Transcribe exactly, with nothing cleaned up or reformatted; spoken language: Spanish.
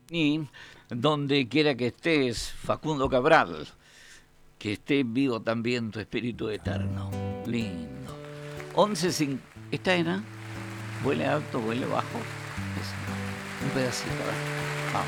Y donde quiera que estés, Facundo Cabral, que esté vivo también tu espíritu eterno. Lindo. once cinco. ¿Esta era? Vuele alto, vuele bajo. Eso. Un pedacito, a ver. Vamos.